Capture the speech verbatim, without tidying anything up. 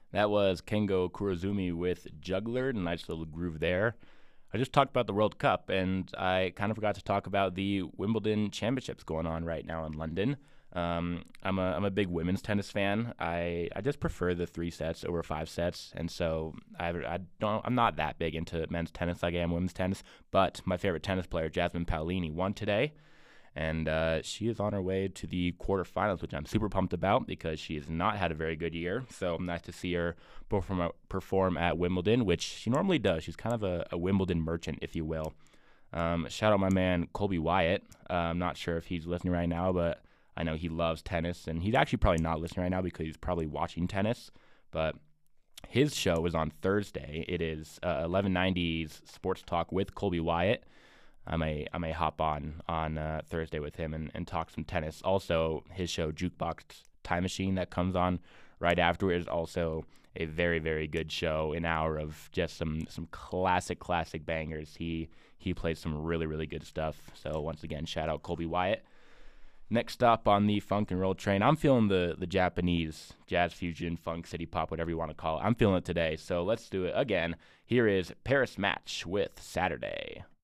That was Kengo Kurozumi with Juggler, nice little groove there. I just talked about the World Cup, and I kind of forgot to talk about the Wimbledon Championships going on right now in London. Um, I'm a I'm a big women's tennis fan. I, I just prefer the three sets over five sets, and so I I don't I'm not that big into men's tennis like I am women's tennis. But my favorite tennis player, Jasmine Paolini, won today, and uh, she is on her way to the quarterfinals, which I'm super pumped about because she has not had a very good year. So nice to see her perform perform at Wimbledon, which she normally does. She's kind of a, a Wimbledon merchant, if you will. Um, shout out my man Colby Wyatt. Uh, I'm not sure if he's listening right now, but I know he loves tennis, and he's actually probably not listening right now because he's probably watching tennis. But his show is on Thursday. It is uh, eleven ninety's Sports Talk with Colby Wyatt. I may I may hop on on uh, Thursday with him and, and talk some tennis. Also, his show Jukebox Time Machine that comes on right after is also a very very good show. An hour of just some some classic classic bangers. He he plays some really really good stuff. So once again, shout out Colby Wyatt. Next up on the funk and roll train, I'm feeling the the Japanese jazz fusion, funk, city pop, whatever you want to call it. I'm feeling it today. So let's do it again. Here is Paris Match with Saturday.